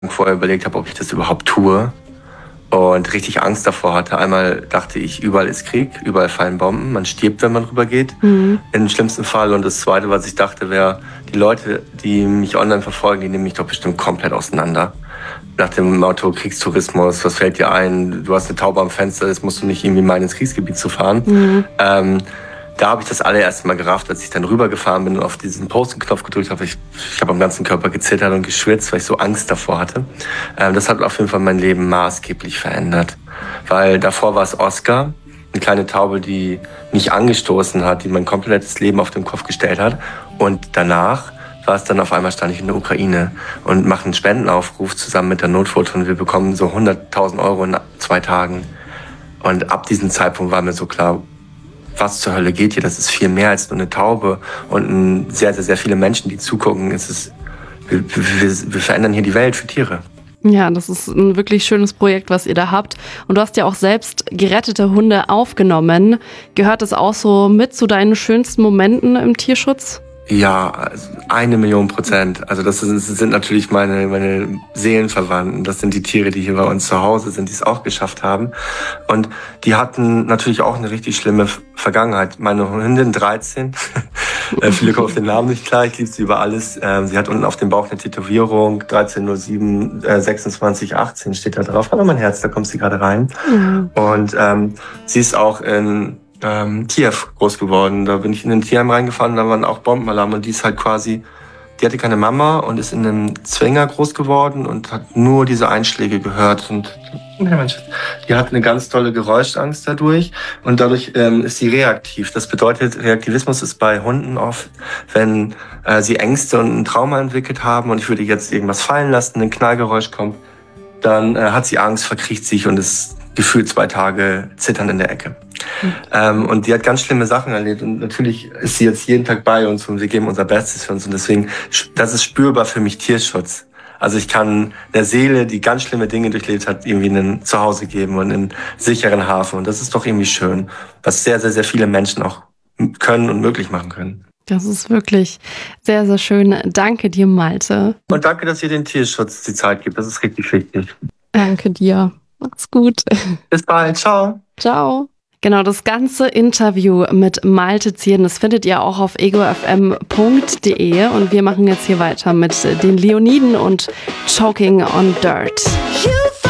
vorher überlegt habe, ob ich das überhaupt tue und richtig Angst davor hatte. Einmal dachte ich, überall ist Krieg, überall fallen Bomben, man stirbt, wenn man rübergeht, im schlimmsten Fall. Und das Zweite, was ich dachte, wäre, die Leute, die mich online verfolgen, die nehmen mich doch bestimmt komplett auseinander. Nach dem Motto Kriegstourismus, was fällt dir ein? Du hast eine Taube am Fenster, jetzt musst du nicht irgendwie meinen, ins Kriegsgebiet zu fahren. Da habe ich das allererste Mal gerafft, als ich dann rübergefahren bin und auf diesen Posten-Knopf gedrückt habe. Ich habe am ganzen Körper gezittert und geschwitzt, weil ich so Angst davor hatte. Das hat auf jeden Fall mein Leben maßgeblich verändert. Weil davor war es Oscar, eine kleine Taube, die mich angestoßen hat, die mein komplettes Leben auf den Kopf gestellt hat. Und danach war es dann auf einmal, stand ich in der Ukraine und mache einen Spendenaufruf zusammen mit der Notfurt und wir bekommen so 100.000 Euro in 2 Tagen. Und ab diesem Zeitpunkt war mir so klar, was zur Hölle geht hier? Das ist viel mehr als nur eine Taube und sehr, sehr, sehr viele Menschen, die zugucken. Wir verändern hier die Welt für Tiere. Ja, das ist ein wirklich schönes Projekt, was ihr da habt. Und du hast ja auch selbst gerettete Hunde aufgenommen. Gehört das auch so mit zu deinen schönsten Momenten im Tierschutz? Ja, 1.000.000%. Also das sind natürlich meine Seelenverwandten. Das sind die Tiere, die hier bei uns zu Hause sind, die es auch geschafft haben. Und die hatten natürlich auch eine richtig schlimme Vergangenheit. Meine Hündin 13, viele kommen auf den Namen nicht klar, ich liebe sie über alles. Sie hat unten auf dem Bauch eine Tätowierung, 1307 26 18 steht da drauf. Hallo mein Herz, da kommt sie gerade rein. Und sie ist auch in Kiew groß geworden. Da bin ich in ein Tierheim reingefahren, da waren auch Bombenalarm und die ist halt quasi, die hatte keine Mama und ist in einem Zwinger groß geworden und hat nur diese Einschläge gehört und die hat eine ganz tolle Geräuschangst dadurch und dadurch ist sie reaktiv. Das bedeutet, Reaktivismus ist bei Hunden oft, wenn sie Ängste und ein Trauma entwickelt haben und ich würde jetzt irgendwas fallen lassen, ein Knallgeräusch kommt, dann hat sie Angst, verkriecht sich und ist gefühlt 2 Tage zitternd in der Ecke. Und die hat ganz schlimme Sachen erlebt und natürlich ist sie jetzt jeden Tag bei uns und wir geben unser Bestes für uns und deswegen, das ist spürbar für mich Tierschutz. Also ich kann der Seele, die ganz schlimme Dinge durchlebt hat, irgendwie ein Zuhause geben und einen sicheren Hafen und das ist doch irgendwie schön, was sehr, sehr, sehr viele Menschen auch können und möglich machen können. Das ist wirklich sehr, sehr schön. Danke dir, Malte. Und danke, dass ihr den Tierschutz die Zeit gibt, das ist richtig wichtig. Danke dir. Mach's gut. Bis bald, ciao. Ciao. Genau, das ganze Interview mit Malte Zierden, das findet ihr auch auf egofm.de und wir machen jetzt hier weiter mit den Leoniden und Choking on Dirt.